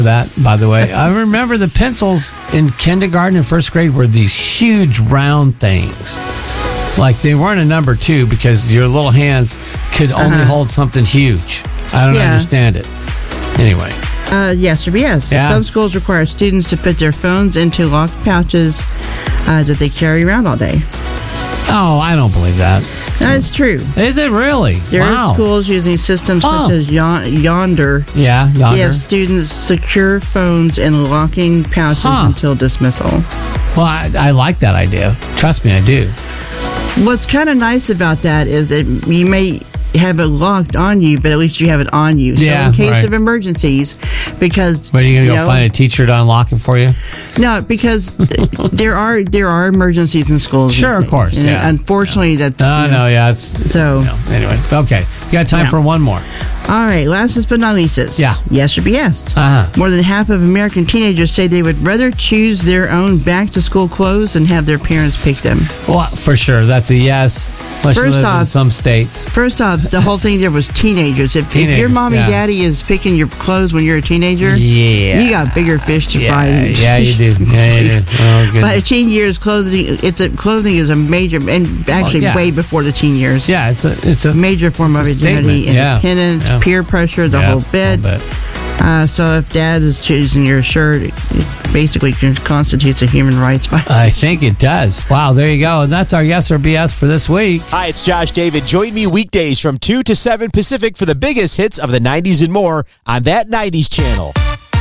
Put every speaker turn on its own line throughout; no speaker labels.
that, by the way. I remember the pencils in kindergarten and first grade were these huge round things. Like they weren't a number 2 because your little hands could only hold something huge. I don't understand it. Anyway.
Yes or yes.
Yeah.
Some schools require students to put their phones into locked pouches that they carry around all day.
Oh, I don't believe that.
That's true.
Is it really?
There are schools using systems such as Yonder.
Yeah, Yonder.
Give students secure phones in locking pouches until dismissal.
Well, I like that idea. Trust me, I do.
What's kind of nice about that is that you may have it locked on you, but at least you have it on you. So in case of emergencies, because...
But are you going to go find a teacher to unlock it for you?
No, because there are emergencies in schools.
Sure, of course.
And unfortunately, that's...
Anyway, okay. You got time for one more.
All right, last but not least is yes or yes. More than half of American teenagers say they would rather choose their own back-to-school clothes than have their parents pick them.
Well, for sure, that's a yes. First off, in some states.
First off, the whole thing there was teenagers. If your mommy daddy is picking your clothes when you're a teenager, you got bigger fish to fry.
Yeah, you do. Oh,
but teen years, clothing is a major, and actually way before the teen years.
Yeah, it's a
major form of identity, independence, peer pressure, the whole bit. So if dad is choosing your shirt, it basically constitutes a human rights violation.
I think it does. Wow, there you go. And that's our yes or BS for this week.
Hi, it's Josh David. Join me weekdays from 2 to 7 Pacific for the biggest hits of the 90s and more on That 90s Channel.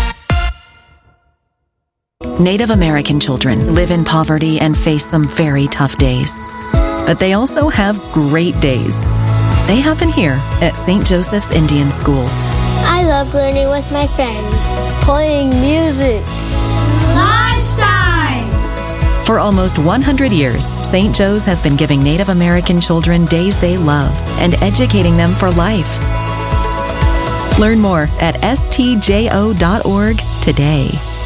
Native American children live in poverty and face some very tough days. But they also have great days. They happen here at St. Joseph's Indian School.
I love learning with my friends, playing music.
Lunchtime!
For almost 100 years, St. Joe's has been giving Native American children days they love and educating them for life. Learn more at stjo.org today.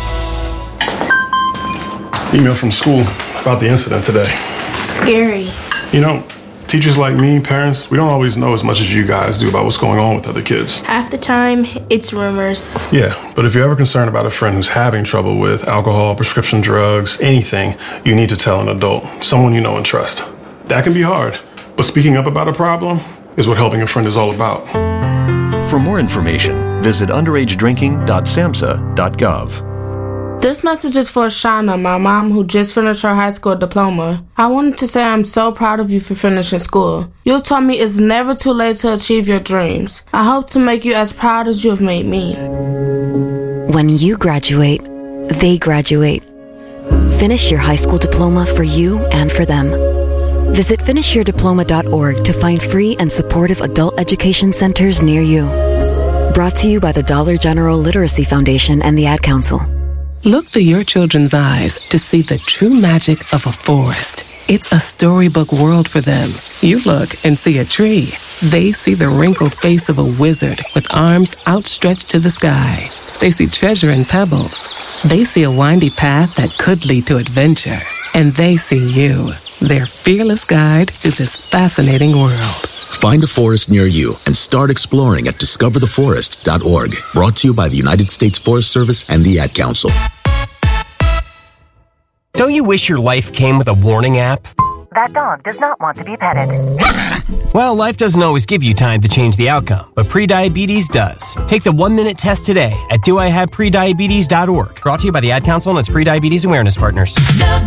Email from school about the incident today.
Scary.
You know, teachers like me, parents, we don't always know as much as you guys do about what's going on with other kids.
Half the time, it's rumors.
Yeah, but if you're ever concerned about a friend who's having trouble with alcohol, prescription drugs, anything, you need to tell an adult, someone you know and trust. That can be hard, but speaking up about a problem is what helping a friend is all about.
For more information, visit underagedrinking.samhsa.gov.
This message is for Shauna, my mom, who just finished her high school diploma. I wanted to say I'm so proud of you for finishing school. You told me it's never too late to achieve your dreams. I hope to make you as proud as you have made me.
When you graduate, they graduate. Finish your high school diploma for you and for them. Visit finishyourdiploma.org to find free and supportive adult education centers near you. Brought to you by the Dollar General Literacy Foundation and the Ad Council.
Look through your children's eyes to see the true magic of a forest. It's a storybook world for them. You look and see a tree. They see the wrinkled face of a wizard with arms outstretched to the sky. They see treasure in pebbles. They see a windy path that could lead to adventure. And they see you, their fearless guide through this fascinating world.
Find a forest near you and start exploring at discovertheforest.org. Brought to you by the United States Forest Service and the Ad Council.
Don't you wish your life came with a warning app?
That dog does not want to be petted.
Well, life doesn't always give you time to change the outcome, but prediabetes does. Take the 1-minute test today at doihaveprediabetes.org. Brought to you by the Ad Council and its Prediabetes Awareness Partners.